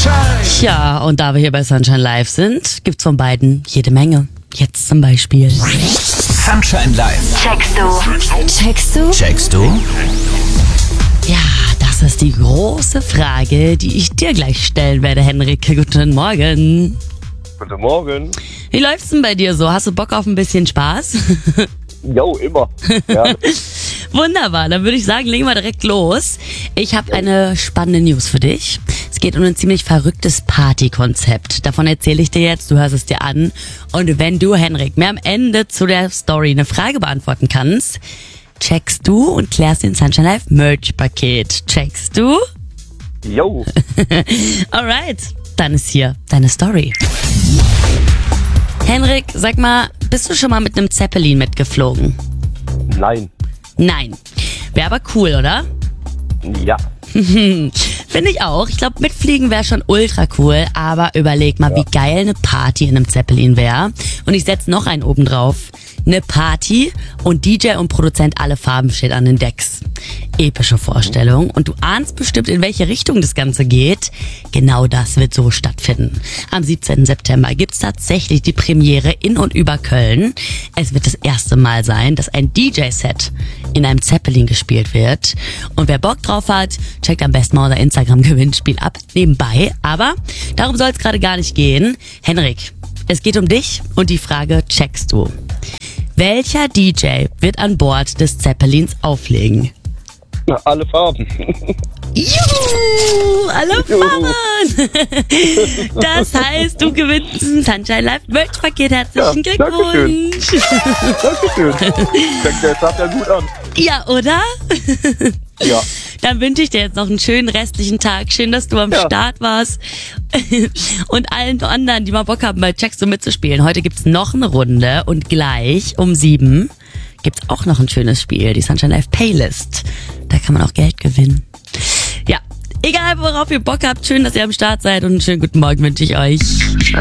Tja, und da wir hier bei Sunshine Live sind, gibt's von beiden jede Menge. Jetzt zum Beispiel. Sunshine Live. Checkst du? Ja, das ist die große Frage, die ich dir gleich stellen werde, Henrik. Guten Morgen. Guten Morgen. Wie läuft's denn bei dir so? Hast du Bock auf ein bisschen Spaß? Jo, immer. Ja. Wunderbar, dann würde ich sagen, legen wir direkt los. Ich habe eine spannende News für dich. Es geht um ein ziemlich verrücktes Partykonzept. Davon erzähle ich dir jetzt, du hörst es dir an. Und wenn du, Henrik, mir am Ende zu der Story eine Frage beantworten kannst, checkst du und klärst den Sunshine Live Merch-Paket. Checkst du? Jo. Alright, dann ist hier deine Story. Henrik, sag mal, bist du schon mal mit einem Zeppelin mitgeflogen? Nein. Nein. Wäre aber cool, oder? Ja. Finde ich auch. Ich glaube, mitfliegen wäre schon ultra cool, aber überleg mal, wie geil eine Party in einem Zeppelin wäre. Und ich setze noch einen oben drauf. Eine Party und DJ und Produzent alle Farben steht an den Decks. Epische Vorstellung. Und du ahnst bestimmt, in welche Richtung das Ganze geht. Genau das wird so stattfinden. Am 17. September gibt's tatsächlich die Premiere in und über Köln. Es wird das erste Mal sein, dass ein DJ-Set in einem Zeppelin gespielt wird. Und wer Bock drauf hat, checkt am besten mal unser Instagram-Gewinnspiel ab. Nebenbei. Aber darum soll es gerade gar nicht gehen. Henrik, es geht um dich und die Frage checkst du. Welcher DJ wird an Bord des Zeppelins auflegen? Na, alle Farben. Juhu, alle Farben! Das heißt, du gewinnst ein Sunshine Live Merch-Paket. Herzlichen Glückwunsch! Dankeschön. Das sah ja gut an. Ja, oder? Ja. Dann wünsche ich dir jetzt noch einen schönen restlichen Tag. Schön, dass du am Start warst. Und allen anderen, die mal Bock haben, bei Checkst du mitzuspielen. Heute gibt's noch eine Runde und gleich um 7 gibt's auch noch ein schönes Spiel, die Sunshine Live Playlist. Da kann man auch Geld gewinnen. Ja, egal worauf ihr Bock habt, schön, dass ihr am Start seid und einen schönen guten Morgen wünsche ich euch.